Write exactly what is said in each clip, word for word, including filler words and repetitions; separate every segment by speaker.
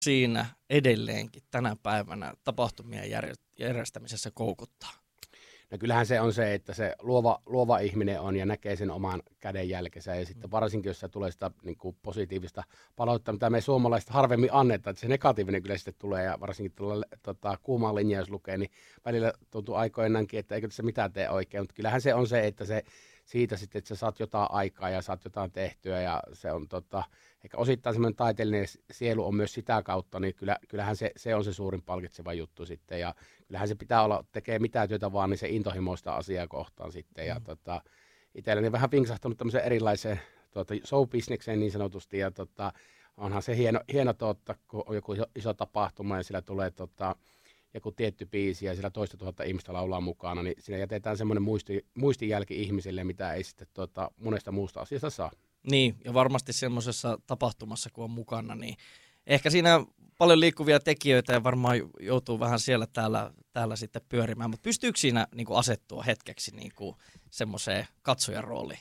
Speaker 1: siinä edelleenkin tänä päivänä tapahtumien järjestämisessä koukuttaa?
Speaker 2: No kyllähän se on se, että se luova, luova ihminen on ja näkee sen oman kädenjälkensä ja sitten varsinkin, jos se tulee sitä niin kuin positiivista palautetta, mitä me suomalaiset harvemmin annetaan, että se negatiivinen kyllä sitten tulee ja varsinkin tuolla tota, kuumaan linjaa, jos lukee, niin välillä tuntuu aikoinaankin, että eikö se mitään tee oikein, mutta kyllähän se on se, että se siitä sitten, että sä saat jotain aikaa ja saat jotain tehtyä ja se on tota, ehkä osittain semmoinen taiteellinen sielu on myös sitä kautta, niin kyllä, kyllähän se, se on se suurin palkitseva juttu sitten ja kyllähän se pitää olla, tekee mitään työtä vaan, niin se intohimoista asiaa kohtaan sitten ja mm. tota, itselleni vähän vinksahtanut tämmöiseen erilaiseen tuota, show-bisnekseen niin sanotusti ja tota, onhan se hieno, hieno tuotta, kun on joku iso, iso tapahtuma ja sillä tulee tota, joku tietty biisi ja siellä toista tuhatta ihmistä laulaa mukana, niin siinä jätetään semmoinen muisti, muistijälki ihmisille, mitä ei sitten tuota, monesta muusta asiasta saa.
Speaker 1: Niin, ja varmasti semmoisessa tapahtumassa, kun on mukana, niin ehkä siinä paljon liikkuvia tekijöitä ja varmaan joutuu vähän siellä täällä, täällä sitten pyörimään, mutta pystyykö siinä niin kuin asettua hetkeksi niin kuin semmoiseen katsojan rooliin?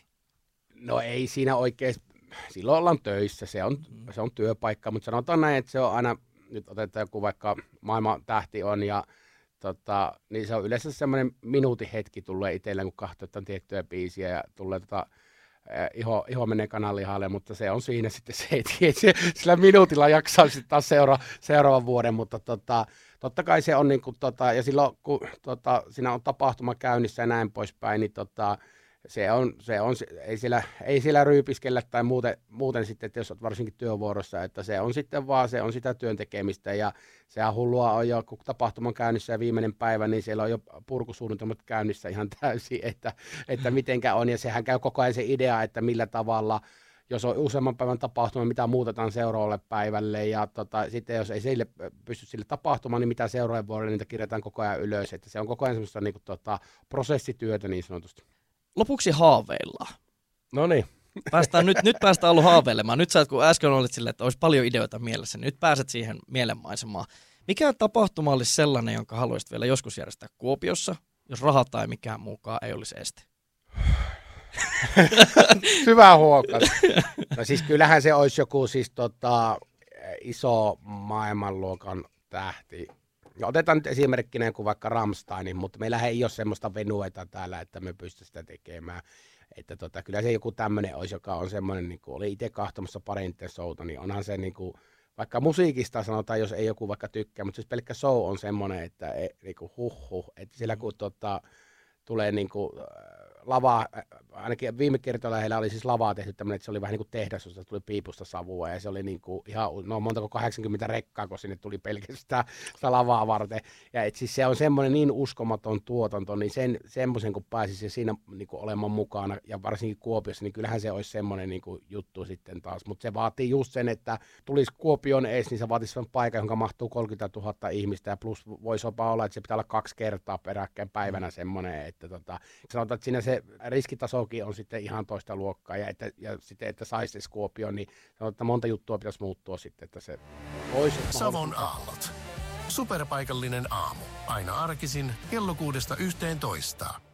Speaker 2: No ei siinä oikein, silloin ollaan töissä, se on, mm. se on työpaikka, mutta sanotaan näin, että se on aina, nyt otetaan joku vaikka maailman tähti on ja tota, niin se on yleensä semmoinen minuutin hetki tulee itselle, kun katsoo jotain tiettyjä biisiä ja tulee tota, iho, iho menee kananlihalle, mutta se on siinä sitten se, että se, sillä minuutilla jaksaa sitten taas seura, seuraavan vuoden, mutta tota, totta kai se on niin kuin, tota, ja silloin kun tota, siinä on tapahtuma käynnissä ja näin poispäin, niin tota, Se on, se on, ei siellä, ei siellä ryypiskellä tai muuten, muuten sitten, että jos olet varsinkin työvuorossa, että se on sitten vaan, se on sitä työn tekemistä ja sehän hullua on jo, kun tapahtuma on käynnissä ja viimeinen päivä, niin siellä on jo purkusuunnitelmat käynnissä ihan täysin, että, että mitenkä on ja sehän käy koko ajan se idea, että millä tavalla, jos on useamman päivän tapahtuma, mitä muutetaan seuraavalle päivälle ja tota, sitten jos ei sille pysty sille tapahtumaan, niin mitä seuraavalle vuodelle, niitä kirjataan koko ajan ylös, että se on koko ajan semmoista niin kuin, tota, prosessityötä niin sanotusti.
Speaker 1: Lopuksi haaveillaan.
Speaker 2: No niin.
Speaker 1: Päästään nyt, nyt päästään ollut haaveilemaan. Nyt sä, kun äsken olit silleen, että olisi paljon ideoita mielessä, niin nyt pääset siihen mielenmaisemaan. Mikä tapahtuma olisi sellainen, jonka haluaisit vielä joskus järjestää Kuopiossa, jos raha tai mikään muukaan ei olisi este?
Speaker 2: Syvä huokas. No siis kyllähän se olisi joku siis tota, iso maailmanluokan tähti. Ja otetaan nyt esimerkkinä joku vaikka Rammsteinin, mutta meillä ei ole semmoista venueta täällä, että me pystyisimme sitä tekemään. Että tota, kyllä se joku tämmöinen olisi, joka on semmoinen, niin kuin oli itse kahtomassa parin showta, niin onhan se niin kuin, vaikka musiikista sanotaan, jos ei joku vaikka tykkää, mutta siis pelkkä show on semmoinen, että ei, niin kuin huh huh, että siellä kun tota, tulee niin kuin, lavaa, ainakin viime kertoilla heillä oli siis lavaa tehty tämmöinen, että se oli vähän niin kuin tehdas, josta tuli piipusta savua ja se oli niin kuin ihan, no montako kahdeksankymmentä rekkaa, kun sinne tuli pelkästään sitä lavaa varten. Ja et siis se on semmoinen niin uskomaton tuotanto, niin sen, semmoisen kun pääsisi siinä niin kuin olemaan mukana ja varsinkin Kuopiossa, niin kyllähän se olisi semmoinen niin kuin juttu sitten taas. Mutta se vaatii just sen, että tulisi Kuopion ees, niin se vaatisi sen paikan, jonka mahtuu kolmekymmentätuhatta ihmistä ja plus voisi jopa olla, että se pitää olla kaksi kertaa peräkkäin päivänä semmoinen, että tota, sanotaan, että siinä se riskitasokin on sitten ihan toista luokkaa ja, että, ja sitten, että saisi edes Kuopioon, niin sanotaan, että monta juttua pitäisi muuttua sitten, että se olisi.
Speaker 3: Savon aallot. Superpaikallinen aamu. Aina arkisin kello kuudesta yhteentoista.